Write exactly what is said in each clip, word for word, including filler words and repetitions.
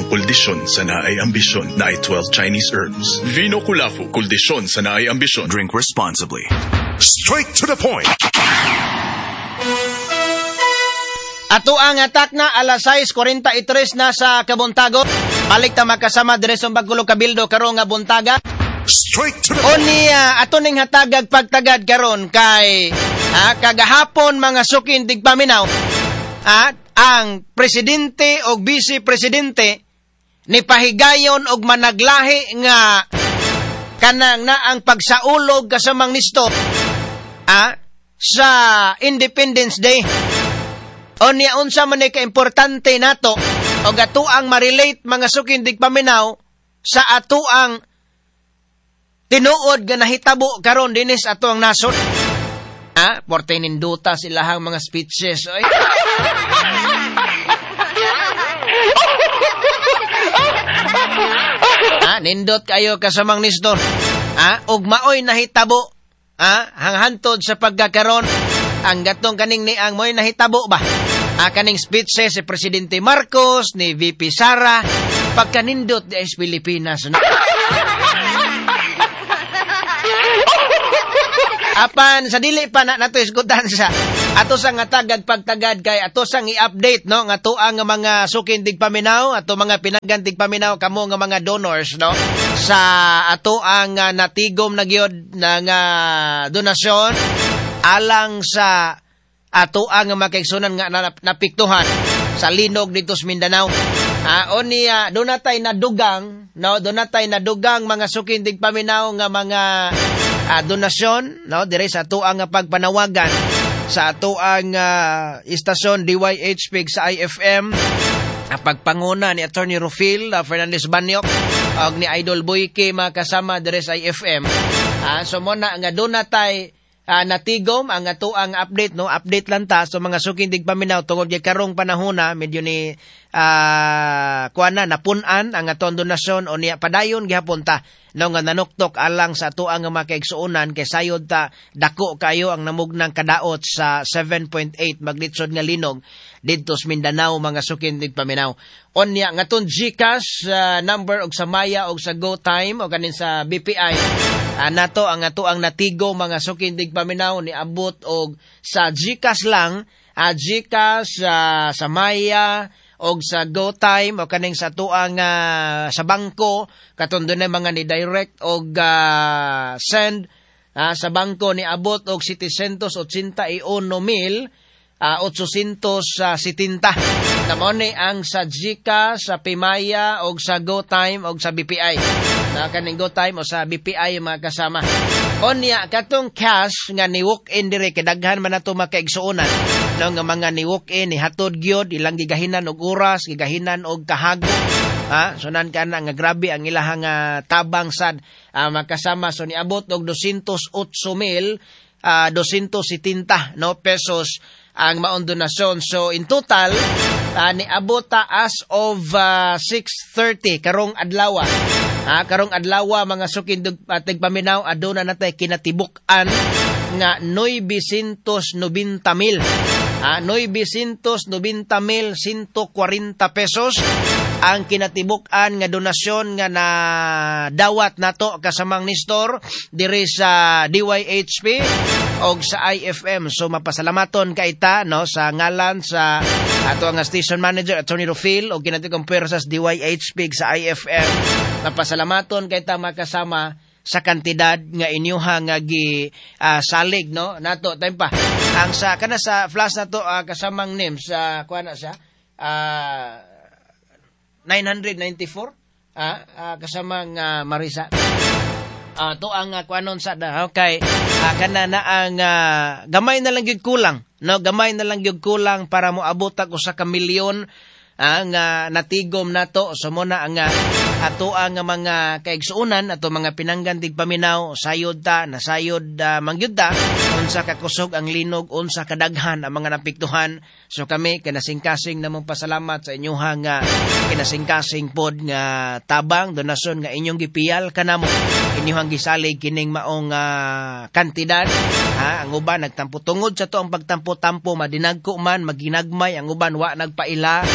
Kuldisyon sa naay ambisyon na ay twelve Chinese herbs. Vino Kulafu, kuldisyon sa naay ambisyon. Drink responsibly. Straight to the point. Ato ang atak na alas sais forty-three na sa Kabuntago. Balik ta makasama dire sa Bagkulog Kabildo karon nga buntaga. Straight to the point. Oni uh, ato ning hatagag pagtagad karon kay uh, kagahapon mga sukin tigpaminaw at uh, ang presidente o vice presidente ni pahigayon og managlahi nga kanang na ang pagsaulog kasamang nisto ah, sa Independence Day. O niya unsa man ka importante nato og ato ang ma-relate mga sukin tigpaminaw sa ato ang tinuod nga nahitabo karon dinis ato ang nasod. Ah, porte ninduta silahang mga speeches. Oy. Ah, nindot kayo kasamang nisdor. Ah, ug maoy nahitabo. Ah, hanghantod sa pagkakaron ang gatong kaning ni ang moy nahitabo ba? Ah, kaning speeches si Presidente Marcos ni V P Sara pagkanindot di is Pilipinas. No? Apan sa dili pa na nato isgutan sa ato sang ngatagag pagtagad kay ato sang i-update no nga tuang nga mga sukin tigpaminaw ato mga pinaggan tigpaminaw kamo nga mga donors no sa ato ang uh, natigom na gyud na nga donasyon alang sa ato ang makaigsunan nga napiktuhan sa linog dito sa Mindanao. Ah, uh, oni uh, donatay na dugang no donatay na dugang mga sukin tigpaminaw nga mga uh, donasyon no dire sa ato ang pagpanawagan sa ato ang uh, istasyon D Y H P sa I F M ang pagpanguna ni Attorney Rufil uh, Fernandez Banyok og ni Idol Boyke makasama dire sa I F M. Ah, uh, so mo na nga donatay Uh, natigom ang ato ang update no update lang ta so mga sukin tigpaminaw tungod kay karong panahona medyo ni uh, kuana napun-an ang aton donasyon o niya padayon gihapon ta no nga nanuktok alang sa ato ang makaigsuonan kay sayod ta dako kayo ang namugnang kadaot sa seven point eight magnitude nga linog didto sa Mindanao mga sukin tigpaminaw. Onya nga ton GCash uh, number og sa Maya og sa GoTime o kanin sa B P I uh, nato ang ato ang natigo mga sukin tigpaminaw ni abot og sa GCash lang uh, GCash uh, sa Maya og sa GoTime o kaning sa tuang uh, sa bangko katon dunay mga ni direct og uh, send uh, sa bangko ni abot og seven hundred eighty-one mil Uh, eight hundred seventy na mo ni ang sa GCash, sa Pimaya o sa GoTime o sa B P I na kaning GoTime o sa B P I mga kasama onya katong cash nga ni walk in dire kadaghan man nato makaigsuonan no nga mga ni walk in ni hatod gyud ilang gigahinan og oras gigahinan og kahago ha sunan kana nga grabe ang ilahang uh, tabang sad uh, makasama so niabot og two hundred eight mil uh, two hundred seventy no pesos ang maong donasyon. So in total uh, niabot ta as of uh, six thirty karong adlaw. Ah, karong adlaw mga sukin uh, tigpaminaw aduna natay kinatibuk-an nga nine hundred ninety mil. Ah, nine hundred ninety mil one hundred forty pesos ang kinatibuk-an nga donasyon nga na dawat nato kasamang nistor diri sa D Y H P og sa I F M. So mapasalamaton ka ita no sa ngalan sa ato nga station manager Attorney Rufil og kinatigong persas D Y H P sa I F M. Mapasalamaton ka ita makasama sa kantidad nga inyuha nga gi uh, salig no nato time pa ang sa kana sa flash nato uh, kasamang name sa kuha na siya uh, nine ninety-four ah uh, kasamang uh, Marisa uh, to ang uh, kuanon sa da okay uh, kana na ang uh, gamay na lang gyud kulang no gamay na lang gyud kulang para moabot ako sa kamilyon ang uh, natigom nato so mo na ang uh, ato ang mga kaigsuonan ato mga pinanggan tigpaminaw sayod ta nasayod uh, mangyud ta unsa ka kusog ang linog unsa kadaghan ang mga napiktuhan so kami kinasingkasing namong pasalamat sa inyoha nga kinasingkasing pod nga tabang donasyon nga inyong gipiyal kanamo inyohang gisalig kining maong uh, kantidad ha ang uban nagtampo tungod sa to ang pagtampo-tampo madinagko man maginagmay ang uban wa nagpaila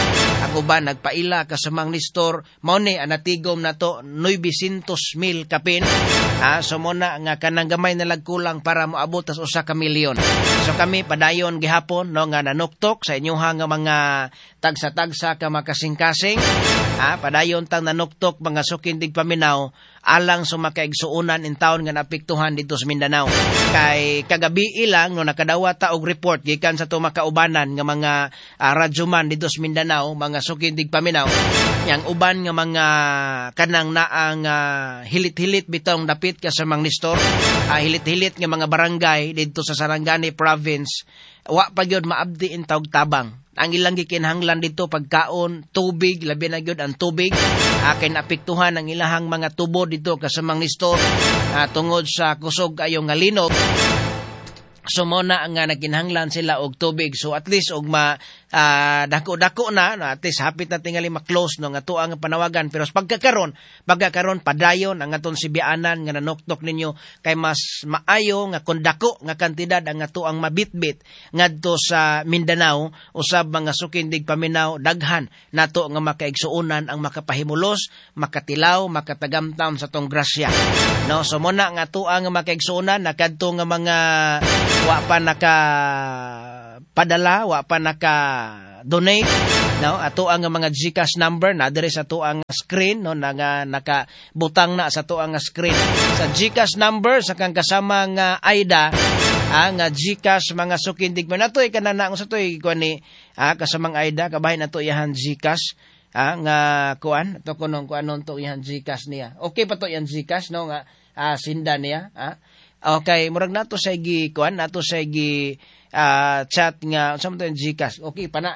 Ako ba nagpaila ka sa mang Nestor, mao ni anatigom na to nine mil kapin. Ah, so mo na nga kanang gamay na lagkulang para moabot tas usa ka milyon. So kami padayon gihapon no nga nanuktok sa inyoha nga mga tagsa-tagsa ka makasing-kasing. Ah, padayon tang nanuktok mga sukindig paminaw alang sumakaigsuunan in taon nga naapektuhan dito sa Mindanao. Kay kagabi ilang no nakadawat ta og report gikan sa tumakaubanan nga mga uh, radyoman dito sa Mindanao, mga sukindig paminaw, yang uban nga mga kanang naang uh, hilit-hilit bitong dapit ka sa mang Nestor, uh, hilit-hilit nga mga barangay dito sa Sarangani province, wa pa gyud maabdi in tawag tabang. Ang ilang gikinahanglan dito pagkaon, tubig, labi na gyud ang tubig, akin apektuhan ang ilahang mga tubo dito kasamang Nestor uh, tungod sa kusog ayong nga linog. So mo na nga nagkinahanglan sila og tubig. So at least og ma uh, dako-dako na, no, at least hapit na tingali ma-close no nga tuang nga panawagan. Pero pagkakaron, pagkakaron padayon ang aton sibianan nga nanoktok ninyo kay mas maayo nga kun dako nga kantidad ang atuang mabitbit ngadto sa Mindanao usab mga sukindig paminaw daghan nato nga makaigsuunan ang makapahimulos, makatilaw, makatagamtam sa tong grasya. No, so mo na nga tuang nga makaigsuunan nakadto nga mga wa pa naka padala, wa pa naka donate, no, ato ang mga GCash number na diri sa to ang screen, no, nga naka butang na sa to ang screen sa GCash number sa kang kasama nga I D A, ah, nga GCash mga sukindig man nato kanana ang sa toy kuan ni ah, kasamang I D A kabahin nato iyahan GCash. Ah, nga kuan to kunong kuanon to iyahan GCash niya. Okay pa to yan GCash, no, nga ah, sinda niya, ah. Okay, murag nato sa gi kuan nato sa gi uh, chat nga sa mo to Gcash. Okay pa na.